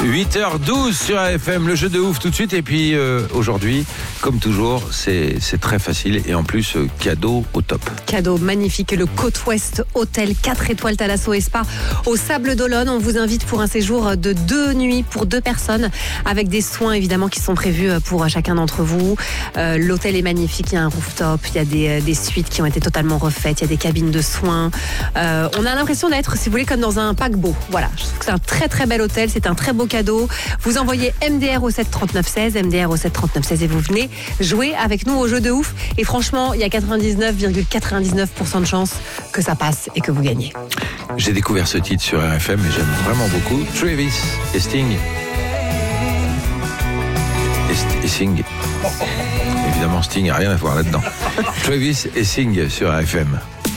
8h12 sur AFM, le jeu de ouf tout de suite. Et puis aujourd'hui, comme toujours, c'est très facile. Et en plus, cadeau au top. Cadeau magnifique, le Côte-Ouest Hôtel 4 étoiles Thalasso et Spa au Sable d'Olonne. On vous invite pour un séjour de 2 nuits pour 2 personnes avec des soins évidemment qui sont prévus pour chacun d'entre vous. L'hôtel est magnifique, il y a un rooftop, il y a des suites qui ont été totalement refaites, il y a des cabines de soins. On a l'impression d'être, si vous voulez, comme dans un paquebot. Voilà, je trouve que c'est un très très bel hôtel, c'est un très beau cadeau. Vous envoyez MDR au 73916, MDR au 73916 et vous venez jouer avec nous au jeu de ouf. Et franchement, il y a 99,99% de chances que ça passe et que vous gagnez. J'ai découvert ce titre sur RFM et j'aime vraiment beaucoup. Travis et Sting. Et Sting. Évidemment, Sting n'a rien à voir là-dedans. Travis et Sting sur RFM.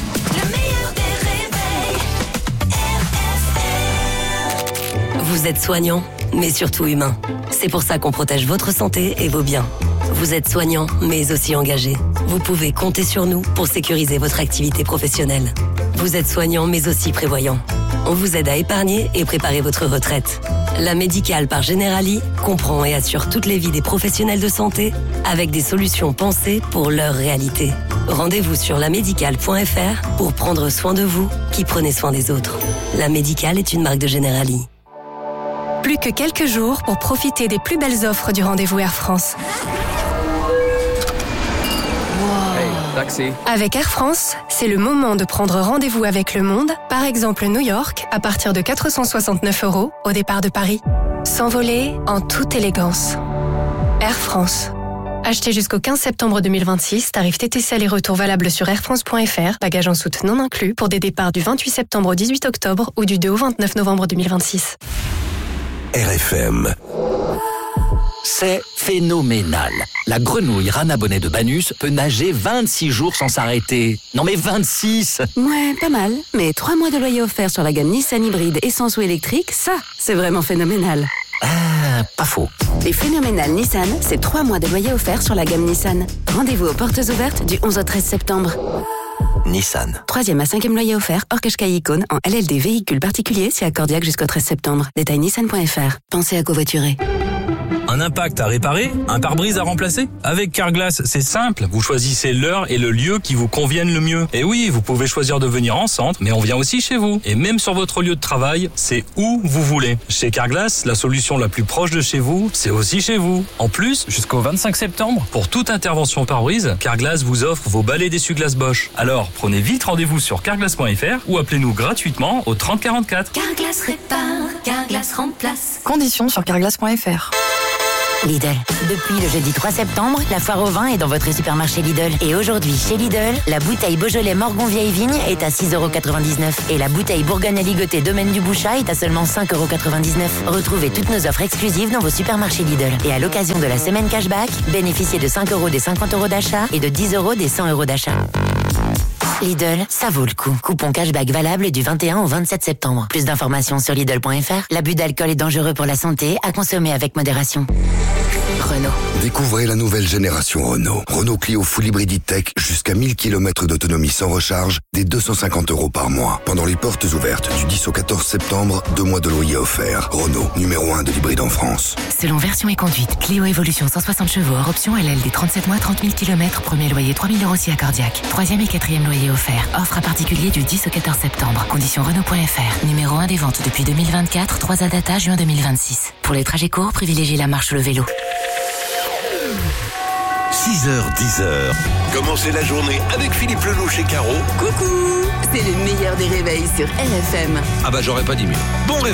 Vous êtes soignant, mais surtout humain. C'est pour ça qu'on protège votre santé et vos biens. Vous êtes soignant, mais aussi engagé. Vous pouvez compter sur nous pour sécuriser votre activité professionnelle. Vous êtes soignant, mais aussi prévoyant. On vous aide à épargner et préparer votre retraite. La Médicale par Generali comprend et assure toutes les vies des professionnels de santé avec des solutions pensées pour leur réalité. Rendez-vous sur lamédicale.fr pour prendre soin de vous qui prenez soin des autres. La Médicale est une marque de Generali. Plus que quelques jours pour profiter des plus belles offres du rendez-vous Air France. Hey, taxi. Avec Air France, c'est le moment de prendre rendez-vous avec le monde, par exemple New York, à partir de 469 € au départ de Paris. S'envoler en toute élégance. Air France. Achetez jusqu'au 15 septembre 2026, tarif TTC aller-retour valable sur airfrance.fr, bagages en soute non inclus, pour des départs du 28 septembre au 18 octobre ou du 2 au 29 novembre 2026. RFM. C'est phénoménal. La grenouille Rana Bonnet de Banus peut nager 26 jours sans s'arrêter. Non mais 26! Ouais, pas mal. Mais 3 mois de loyer offert sur la gamme Nissan hybride essence ou électrique, ça, c'est vraiment phénoménal. Ah, pas faux. Les phénoménales Nissan, c'est 3 mois de loyer offert sur la gamme Nissan. Rendez-vous aux portes ouvertes du 11 au 13 septembre. Nissan. 3e à 5e loyer offert, hors Qashqai Icône, en LLD véhicule particulier, c'est accordiaque jusqu'au 13 septembre. Détail nissan.fr. Pensez à covoiturer. Un impact à réparer? Un pare-brise à remplacer? Avec Carglass, c'est simple. Vous choisissez l'heure et le lieu qui vous conviennent le mieux. Et oui, vous pouvez choisir de venir en centre, mais on vient aussi chez vous. Et même sur votre lieu de travail, c'est où vous voulez. Chez Carglass, la solution la plus proche de chez vous, c'est aussi chez vous. En plus, jusqu'au 25 septembre, pour toute intervention pare-brise, Carglass vous offre vos balais d'essuie-glace Bosch. Alors, prenez vite rendez-vous sur carglass.fr ou appelez-nous gratuitement au 30 44. Carglass répare, Carglass remplace. Conditions sur carglass.fr. Lidl. Depuis le jeudi 3 septembre, la foire au vin est dans votre supermarché Lidl. Et aujourd'hui, chez Lidl, la bouteille Beaujolais Morgon Vieille Vigne est à 6,99 € et la bouteille Bourgogne Aligoté Domaine du Bouchat est à seulement 5,99 €. Retrouvez toutes nos offres exclusives dans vos supermarchés Lidl. Et à l'occasion de la semaine cashback, bénéficiez de 5 € des 50 € d'achat et de 10 € des 100 € d'achat. Lidl, ça vaut le coup. Coupon cashback valable du 21 au 27 septembre. Plus d'informations sur Lidl.fr. L'abus d'alcool est dangereux pour la santé, à consommer avec modération. Renault. Découvrez la nouvelle génération Renault. Renault Clio Full Hybrid Tech, jusqu'à 1000 km d'autonomie sans recharge, dès 250 € par mois. Pendant les portes ouvertes du 10 au 14 septembre, 2 mois de loyer offerts. Renault, numéro 1 de l'hybride en France. Selon version et conduite, Clio Evolution 160 chevaux, hors option LLD 37 mois, 30 000 km, premier loyer 3 000 € aussi accordiaque. 3e et 4e loyer offert. Offre à particulier du 10 au 14 septembre. Conditions Renault.fr. Numéro 1 des ventes depuis 2024, 3 à data juin 2026. Pour les trajets courts, privilégiez la marche ou le vélo. 6h, 10h. Commencez la journée avec Philippe Lelouch et Caro. Coucou, c'est le meilleur des réveils sur RFM. Ah bah j'aurais pas dit mieux. Bon réveil.